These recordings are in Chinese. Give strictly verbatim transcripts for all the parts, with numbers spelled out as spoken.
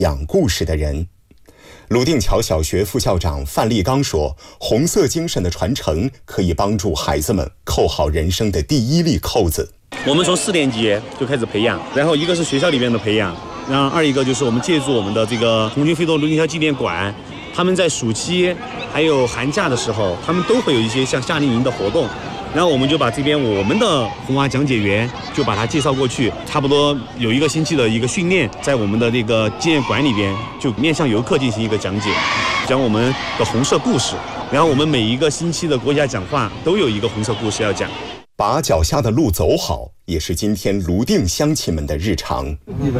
讲故事的人。泸定桥小学副校长范立刚说，红色精神的传承可以帮助孩子们扣好人生的第一粒扣子。 我们从四年级就开始培养，然后一个是学校里面的培养，然后二一个就是我们借助我们的这个红军飞夺泸定桥纪念馆，他们在暑期还有寒假的时候，他们都会有一些像夏令营的活动，然后我们就把这边我们的红娃讲解员就把它介绍过去，差不多有一个星期的一个训练，在我们的那个纪念馆里边就面向游客进行一个讲解，讲我们的红色故事，然后我们每一个星期的国家讲话都有一个红色故事要讲。 把脚下的路走好，也是今天泸定乡亲们的日常。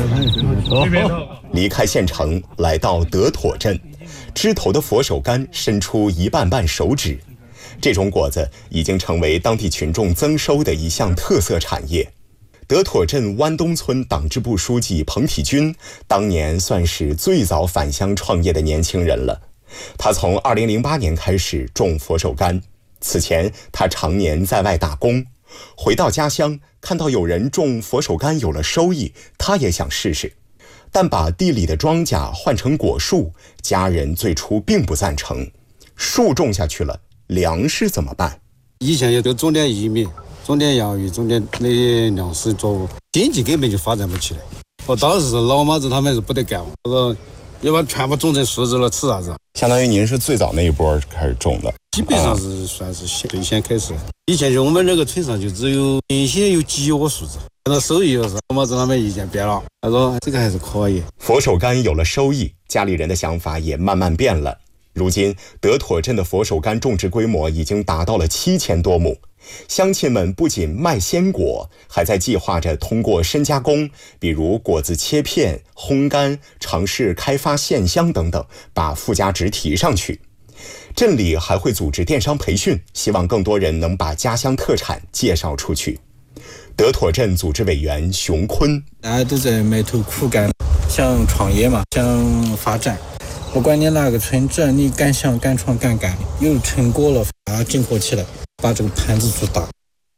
离开县城，来到德妥镇，枝头的佛手柑伸出一瓣瓣手指，这种果子已经成为当地群众增收的一项特色产业。德妥镇湾东村党支部书记彭体军当年算是最早返乡创业的年轻人了。他从二零零八年开始种佛手柑，此前他常年在外打工，回到家乡看到有人种佛手柑有了收益，他也想试试。但把地里的庄稼换成果树，家人最初并不赞成。树种下去了，粮食怎么办？ 以前也都种点玉米，种点洋芋，种点那些粮食作物，经济根本就发展不起来。我当时老妈子他们是不得干，我说要不然全部种成树枝了，吃啥子？ 相当于您是最早那一波开始种的， 基本上是算是最先开始。以前就我们这个村上就只有原先有几窝树枝，看到收益的时候，老妈子他们意见变了，他说这个还是可以。 佛手柑有了收益，家里人的想法也慢慢变了。如今德妥镇的佛手柑种植规模已经达到了七千多亩，乡亲们不仅卖鲜果，还在计划着通过深加工，比如果子切片、烘干，尝试开发线香等等，把附加值提上去。镇里还会组织电商培训，希望更多人能把家乡特产介绍出去。德妥镇组织委员熊坤， 大家都在埋头苦干，想创业嘛，想发展。不管你哪个村镇，你敢想敢闯敢干，有成果了，把它整合起来，把这个盘子做大。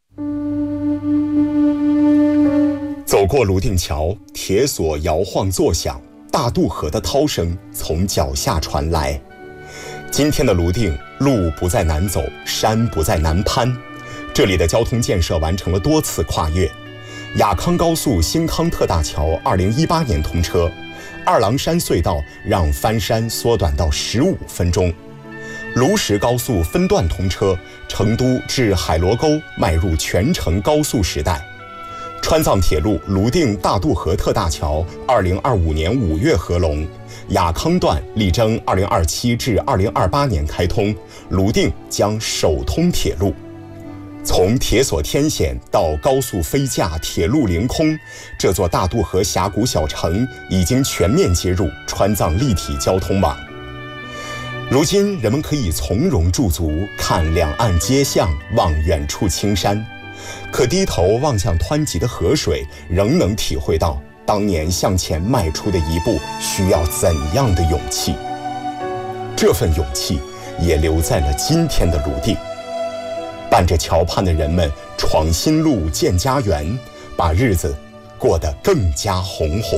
走过泸定桥，铁索摇晃作响，大渡河的涛声从脚下传来。今天的泸定，路不再难走，山不再难攀，这里的交通建设完成了多次跨越。雅康高速新康特大桥二零一八年通车，二郎山隧道让翻山缩短到十五分钟。卢石高速分段通车，成都至海螺沟迈入全程高速时代。川藏铁路泸定大渡河特大桥二零二五年五月合龙，雅康段力争二零二七至二零二八年开通，泸定将首通铁路。从铁索天险到高速飞架、铁路凌空，这座大渡河峡谷小城已经全面接入川藏立体交通网。如今人们可以从容驻足，看两岸街巷，望远处青山，可低头望向湍急的河水，仍能体会到当年向前迈出的一步需要怎样的勇气。这份勇气也留在了今天的泸定。伴着桥畔的人们闯新路、建家园，把日子过得更加红火。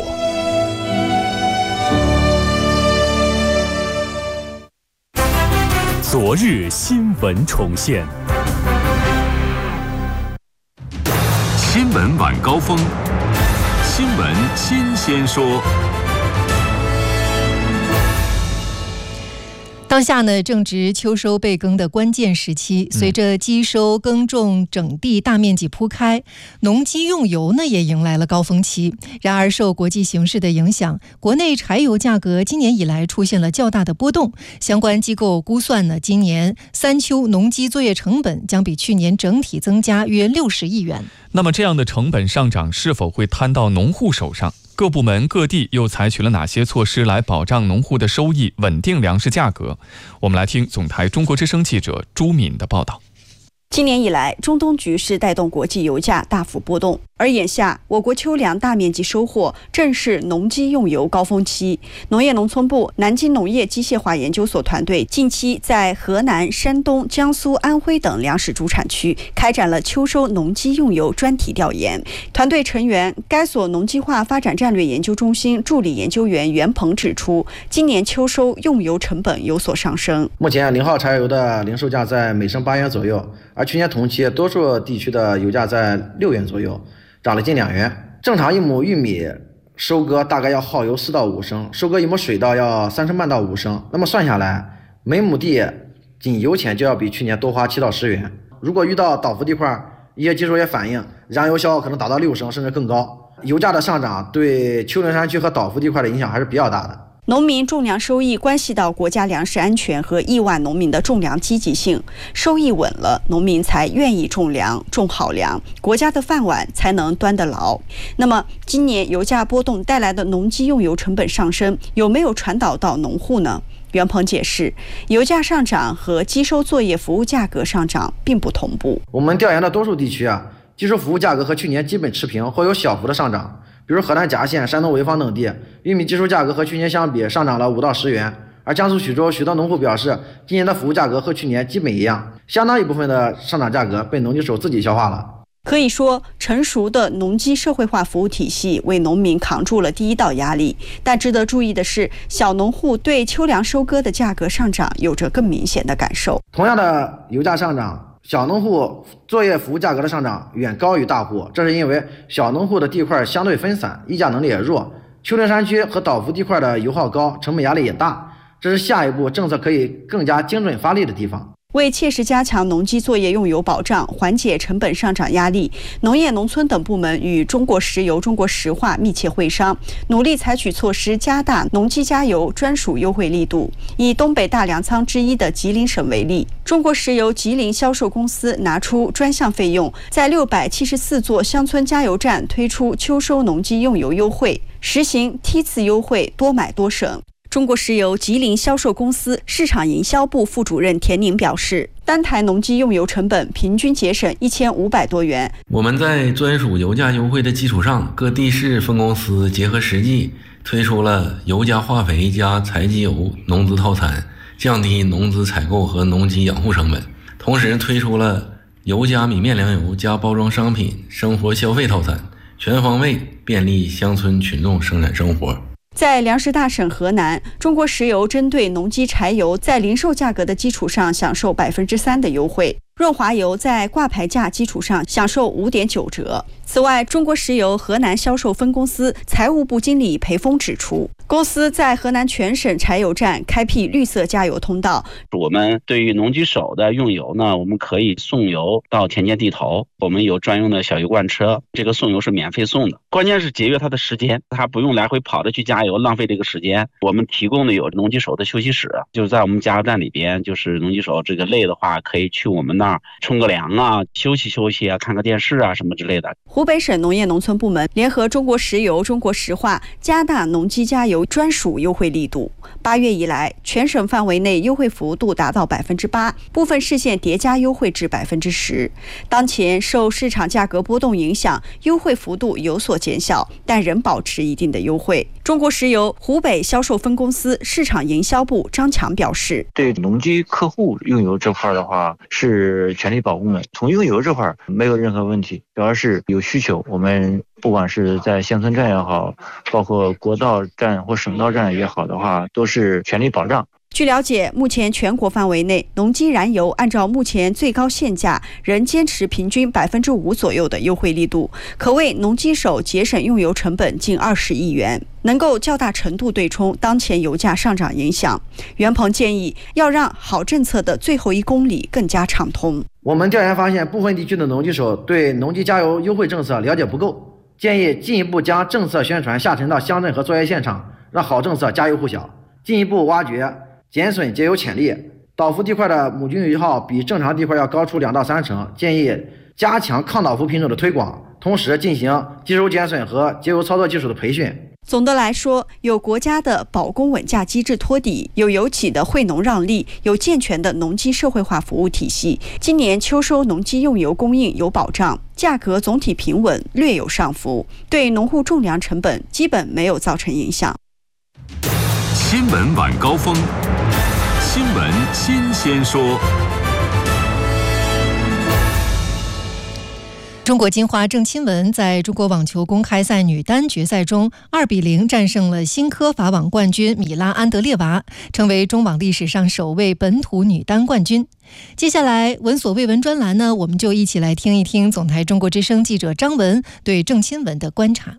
昨日新闻重现，新闻晚高峰，新闻新鲜说。 当下呢，正值秋收备耕的关键时期，随着机收、耕种、整地大面积铺开，农机用油呢也迎来了高峰期。然而，受国际形势的影响，国内柴油价格今年以来出现了较大的波动。相关机构估算呢，今年三秋农机作业成本将比去年整体增加约六十亿元。 那么，这样的成本上涨是否会摊到农户手上？各部门各地又采取了哪些措施来保障农户的收益，稳定粮食价格？我们来听总台中国之声记者朱敏的报道。 今年以来，中东局势带动国际油价大幅波动。 而眼下，我国秋粮大面积收获，正是农机用油高峰期。农业农村部南京农业机械化研究所团队近期在河南、山东、江苏、安徽等粮食主产区开展了秋收农机用油专题调研。团队成员、该所农机化发展战略研究中心助理研究员袁鹏指出，今年秋收用油成本有所上升。 目前零号柴油的零售价在每升八元左右，而去年同期多数地区的油价在六元左右。涨了近两元。正常一亩玉米收割大概要耗油四到五升，收割一亩水稻要三升半到五升。那么算下来，每亩地仅油钱就要比去年多花七到十元。如果遇到倒伏地块，一些技术也反映燃油消耗可能达到六升甚至更高。油价的上涨对丘陵山区和倒伏地块的影响还是比较大的。 农民种粮收益关系到国家粮食安全和亿万农民的种粮积极性，收益稳了，农民才愿意种粮，种好粮，国家的饭碗才能端得牢。那么，今年油价波动带来的农机用油成本上升，有没有传导到农户呢？袁鹏解释，油价上涨和机收作业服务价格上涨并不同步。 我们调研的多数地区啊，机收服务价格和去年基本持平或有小幅的上涨。比如河南夹县、山东潍坊等地，玉米机收价格和去年相比上涨了五到十元，而江苏徐州许多农户表示，今年的服务价格和去年基本一样，相当一部分的上涨价格被农机手自己消化了。 可以说，成熟的农机社会化服务体系为农民扛住了第一道压力。但值得注意的是，小农户对秋粮收割的价格上涨有着更明显的感受。 同样的油价上涨，小农户作业服务价格的上涨远高于大户，这是因为小农户的地块相对分散，议价能力也弱，丘陵山区和倒伏地块的油耗高，成本压力也大，这是下一步政策可以更加精准发力的地方。 为切实加强农机作业用油保障，缓解成本上涨压力，农业农村等部门与中国石油、中国石化密切会商，努力采取措施加大农机加油专属优惠力度。以东北大粮仓之一的吉林省为例，中国石油吉林销售公司拿出专项费用，在六百七十四座乡村加油站推出秋收农机用油优惠，实行梯次优惠，多买多省。中国石油吉林销售公司市场营销部副主任田宁表示，单台农机用油成本平均节省一千五百多元。 我们在专属油价优惠的基础上，各地市分公司结合实际，推出了油加化肥加柴机油农资套餐，降低农资采购和农机养护成本。同时推出了油加米面粮油加包装商品生活消费套餐，全方位便利乡村群众生产生活。 在粮食大省河南，中国石油针对农机柴油在零售价格的基础上享受百分之三的优惠，润滑油在挂牌价基础上享受五点九折。此外，中国石油河南销售分公司财务部经理裴峰指出，公司在河南全省柴油站开辟绿色加油通道。 我们对于农机手的用油呢，我们可以送油到田间地头，我们有专用的小油罐车，这个送油是免费送的。关键是节约他的时间，他不用来回跑着去加油，浪费这个时间。我们提供的有农机手的休息室，就是在我们加油站里边，就是农机手这个累的话，可以去我们那儿冲个凉啊，休息休息啊，看个电视啊什么之类的。 湖北省农业农村部门联合中国石油、中国石化，加大农机加油专属优惠力度。八月以来，全省范围内优惠幅度达到百分之八，部分市县叠加优惠至百分之十。当前受市场价格波动影响，优惠幅度有所减小，但仍保持一定的优惠。中国石油湖北销售分公司市场营销部张强表示， 对农机客户用油这块的话是全力保供的，从用油这块没有任何问题，主要是有需求，我们不管是在乡村站也好，包括国道站或省道站也好的话，都是全力保障。 据了解，目前全国范围内，农机燃油按照目前最高限价，仍坚持平均百分之五左右的优惠力度，可为农机手节省用油成本近二十亿元，能够较大程度对冲当前油价上涨影响。袁鹏建议，要让好政策的最后一公里更加畅通。 我们调研发现，部分地区的农机手对农机加油优惠政策了解不够，建议进一步将政策宣传下沉到乡镇和作业现场，让好政策家喻户晓，进一步挖掘减损节油潜力。倒伏地块的亩均油耗比正常地块要高出两到三成，建议加强抗倒伏品种的推广， 同时进行机手减损和节油操作技术的培训。 总的来说，有国家的保供稳价机制托底，有油企的惠农让利，有健全的农机社会化服务体系。今年秋收农机用油供应有保障，价格总体平稳，略有上浮，对农户种粮成本基本没有造成影响。 新闻晚高峰，新闻新鲜说。 中国金花郑钦文在中国网球公开赛女单决赛中二比零战胜了新科法网冠军米拉安德列娃，成为中网历史上首位本土女单冠军。接下来闻所未闻专栏呢，我们就一起来听一听总台中国之声记者张文对郑钦文的观察。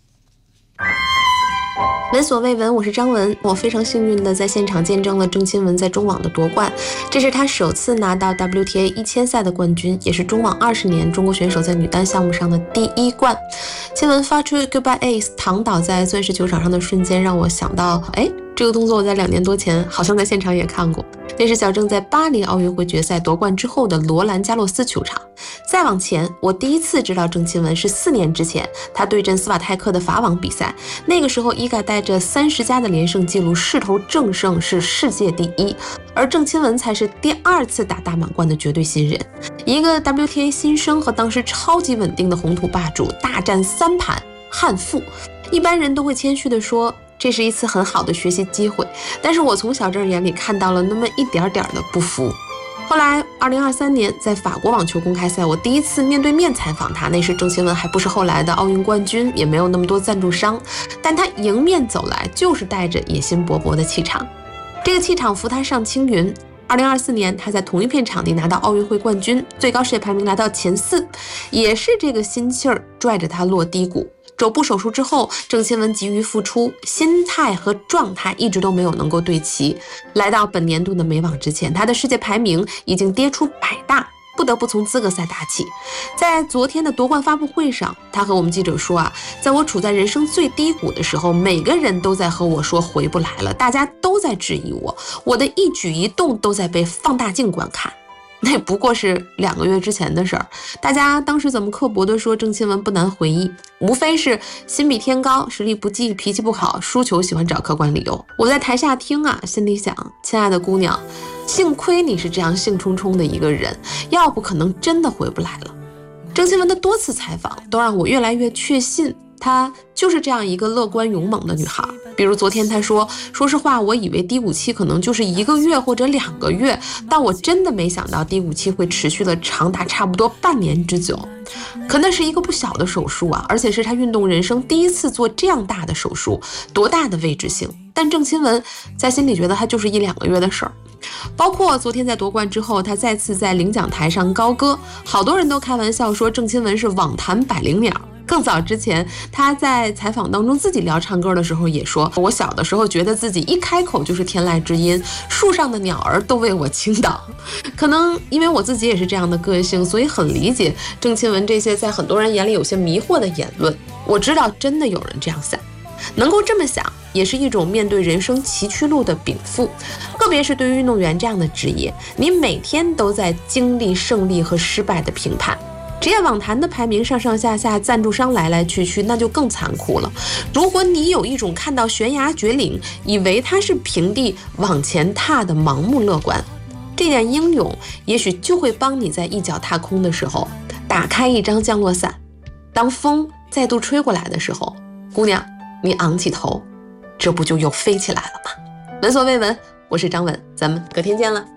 闻所未闻，我是张文。我非常幸运的在现场见证了郑钦文在中网的夺冠，这是她首次拿到 W T A 一千赛的冠军，也是中网二十年中国选手在女单项目上的第一冠。钦文发出 Goodbye Ace 躺倒在钻石球场上的瞬间，让我想到，哎，这个动作我在两年多前好像在现场也看过，那是小郑在巴黎奥运会决赛夺冠之后的罗兰加洛斯球场。再往前，我第一次知道郑钦文是四年之前，他对阵斯瓦泰克的法网比赛，那个时候伊嘎带着三十加的连胜记录势头正盛，是世界第一，而郑钦文才是第二次打大满贯的绝对新人。一个 W T A 新生和当时超级稳定的红土霸主大战三盘憾负，一般人都会谦虚地说这是一次很好的学习机会，但是我从小郑眼里看到了那么一点点的不服。后来二零二三年在法国网球公开赛，我第一次面对面采访他，那时郑钦文还不是后来的奥运冠军，也没有那么多赞助商，但他迎面走来就是带着野心勃勃的气场，这个气场扶他上青云。二零二四年他在同一片场地拿到奥运会冠军，最高世界排名来到前四，也是这个心气儿拽着他落低谷。肘部手术之后，郑钦文急于复出，心态和状态一直都没有能够对齐。来到本年度的美网之前，他的世界排名已经跌出百大，不得不从资格赛打起。在昨天的夺冠发布会上，他和我们记者说啊，在我处在人生最低谷的时候，每个人都在和我说回不来了，大家都在质疑我，我的一举一动都在被放大镜观看。那不过是两个月之前的事儿，大家当时怎么刻薄地说郑钦文不难回忆，无非是心比天高，实力不济，脾气不好，输球喜欢找客观理由。我在台下听啊，心里想，亲爱的姑娘，幸亏你是这样兴冲冲的一个人，要不可能真的回不来了。郑钦文的多次采访都让我越来越确信她就是这样一个乐观勇猛的女孩。比如昨天她说，说实话，我以为低谷期可能就是一个月或者两个月，但我真的没想到低谷期会持续了长达差不多半年之久。可那是一个不小的手术啊，而且是她运动人生第一次做这样大的手术，多大的未知性。但郑钦文在心里觉得她就是一两个月的事儿。包括昨天在夺冠之后，她再次在领奖台上高歌，好多人都开玩笑说郑钦文是网坛百灵鸟。更早之前，他在采访当中自己聊唱歌的时候也说，我小的时候觉得自己一开口就是天籁之音，树上的鸟儿都为我倾倒。可能因为我自己也是这样的个性，所以很理解郑钦文这些在很多人眼里有些迷惑的言论。我知道真的有人这样想，能够这么想也是一种面对人生崎岖路的禀赋。特别是对于运动员这样的职业，你每天都在经历胜利和失败的评判。职业网坛的排名上上下下，赞助商来来去去，那就更残酷了。如果你有一种看到悬崖绝岭，以为它是平地往前踏的盲目乐观，这点英勇也许就会帮你在一脚踏空的时候打开一张降落伞。当风再度吹过来的时候，姑娘，你昂起头，这不就又飞起来了吗？闻所未闻，我是张文，咱们隔天见了。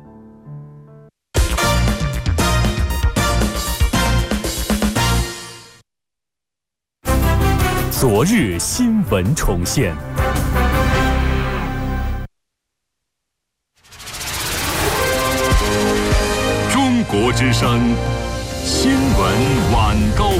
昨日新闻重现。 中国之声新闻晚高